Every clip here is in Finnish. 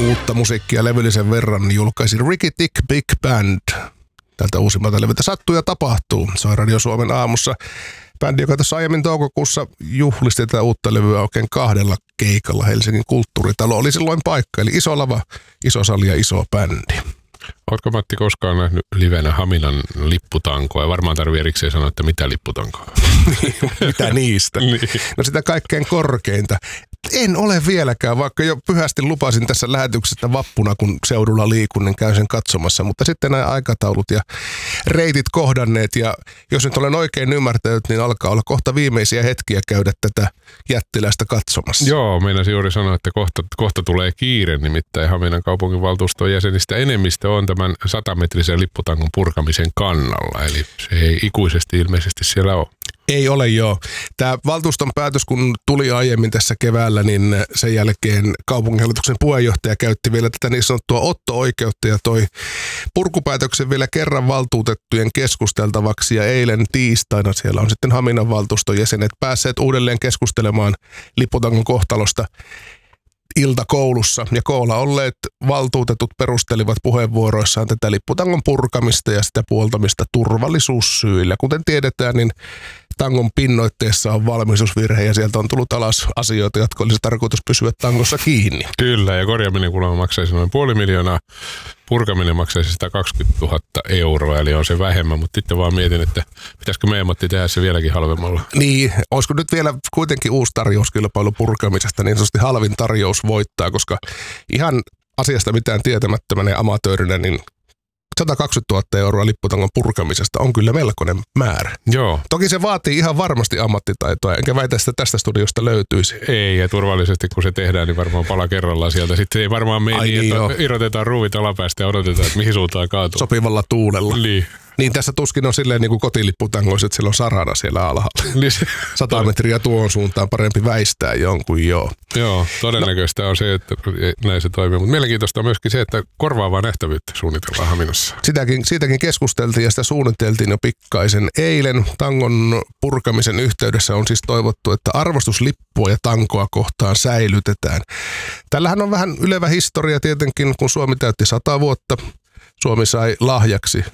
Uutta musiikkia levyllisen verran julkaisi Ricky Tick Big Band. Tältä uusimmalta levyltä Sattuu ja tapahtuu. Se on Radio Suomen aamussa. Bändi, joka tuossa aiemmin toukokuussa juhlisti tätä uutta levyä oikein 2 keikalla. Helsingin Kulttuuritalo oli silloin paikka, eli iso lava, iso sali ja iso bändi. Oletko, Matti, koskaan nähnyt livenä Haminan lipputankoa? Ja varmaan tarvii erikseen sanoa, että mitä lipputankoa? Mitä niistä? Niin. No sitä kaikkein korkeinta. En ole vieläkään, vaikka jo pyhästi lupasin tässä lähetyksessä vappuna, kun seudulla liikun, niin käyn sen katsomassa. Mutta sitten nämä aikataulut ja reitit kohdanneet, ja jos nyt olen oikein ymmärtänyt, niin alkaa olla kohta viimeisiä hetkiä käydä tätä jättiläistä katsomassa. Joo, meinasin juuri sanoa, että kohta tulee kiire, nimittäin Haminan kaupunginvaltuuston jäsenistä enemmistö on tämän 100-metrisen lipputangon purkamisen kannalla, eli se ei ikuisesti ilmeisesti siellä ole. Ei ole joo. Tämä valtuuston päätös, kun tuli aiemmin tässä keväällä, niin sen jälkeen kaupunginhallituksen puheenjohtaja käytti vielä tätä niin sanottua otto-oikeutta ja toi purkupäätöksen vielä kerran valtuutettujen keskusteltavaksi. Ja eilen tiistaina siellä on sitten Haminan valtuuston jäsenet päässeet uudelleen keskustelemaan lipputangon kohtalosta iltakoulussa, ja koolla olleet valtuutetut perustelivat puheenvuoroissaan tätä lipputangon purkamista ja sitä puoltamista turvallisuussyillä. Kuten tiedetään, niin tangon pinnoitteessa on valmistusvirhe ja sieltä on tullut alas asioita, jotka olisi tarkoitus pysyä tangossa kiinni. Kyllä, ja korjaaminen kuulemma maksaisi noin 500 000, purkaminen maksaisi 120 000 euroa, eli on se vähemmän, mutta sitten vaan mietin, että pitäisikö meidän, Matti, tehdä se vieläkin halvemmalla. Niin, olisiko nyt vielä kuitenkin uusi tarjouskilpailu purkamisesta, niin sanotusti halvin tarjous voittaa, koska ihan asiasta mitään tietämättömänä ja amatöörinä, niin 120 000 euroa lipputangon purkamisesta on kyllä melkoinen määrä. Joo. Toki se vaatii ihan varmasti ammattitaitoa, enkä väitä, että tästä studiosta löytyisi. Ei, ja turvallisesti kun se tehdään, niin varmaan pala kerrallaan sieltä. Sitten ei varmaan mene niin, että irrotetaan ruuvit alapäästä ja odotetaan, että mihin suuntaan kaatuu. Sopivalla tuulella. Niin tässä tuskin on silleen niin kuin kotilipputangoissa, että siellä on sarana siellä alhaalla. 100 metriä tuon suuntaan parempi väistää jonkun joo. Joo, todennäköistä on se, että näin se toimii. Mutta mielenkiintoista on myöskin se, että korvaavaa nähtävyyttä suunnitellaan Haminassa. Siitäkin keskusteltiin ja sitä suunniteltiin jo pikkaisen. Eilen tangon purkamisen yhteydessä on siis toivottu, että arvostus lippua ja tankoa kohtaan säilytetään. Tällähän on vähän ylevä historia tietenkin, kun Suomi täytti 100 vuotta. Suomi sai lahjaksi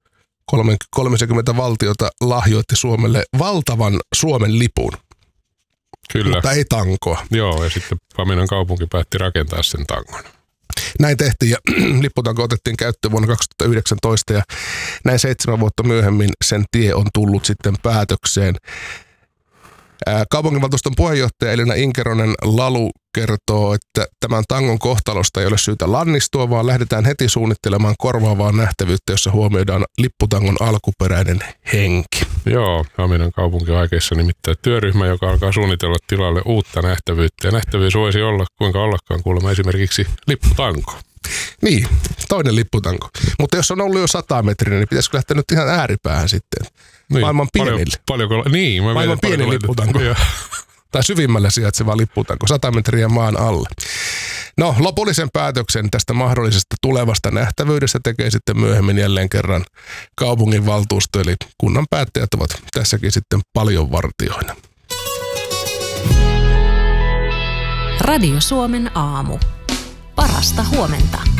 30 valtiota lahjoitti Suomelle valtavan Suomen lipun. Kyllä. Mutta ei tankoa. Joo, ja sitten Haminan kaupunki päätti rakentaa sen tangon. Näin tehtiin ja lipputanko otettiin käyttöön vuonna 2019 ja näin 7 vuotta myöhemmin sen tie on tullut sitten päätökseen. Kaupunginvaltuuston puheenjohtaja Elina Inkeronen Lalu kertoo, että tämän tangon kohtalosta ei ole syytä lannistua, vaan lähdetään heti suunnittelemaan korvaavaa nähtävyyttä, jossa huomioidaan lipputangon alkuperäinen henki. Joo, Haminan kaupunki on aikeissa nimittäin työryhmä, joka alkaa suunnitella tilalle uutta nähtävyyttä. Ja nähtävyys voisi olla, kuinka ollakaan kuulemma esimerkiksi lipputanko. Niin, toinen lipputanko. Mutta jos on ollut jo 100 metriä, niin pitäisikö lähteä nyt ihan ääripäähän sitten? Niin, maailman pienille. Maailman pienin lipputanko. Tai syvimmällä sijaitseva lipputanko, 100 metriä maan alle. No, lopullisen päätöksen tästä mahdollisesta tulevasta nähtävyydestä tekee sitten myöhemmin jälleen kerran kaupunginvaltuusto, eli kunnan päättäjät ovat tässäkin sitten paljon vartijoina. Radio Suomen aamu. Parasta huomenta.